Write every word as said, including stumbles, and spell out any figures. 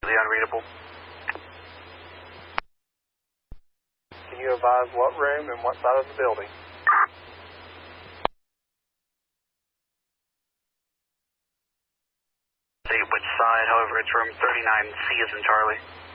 completely unreadable. Can you advise what room and what side of the building? Say which side, however, it's room thirty-nine C is in Charlie.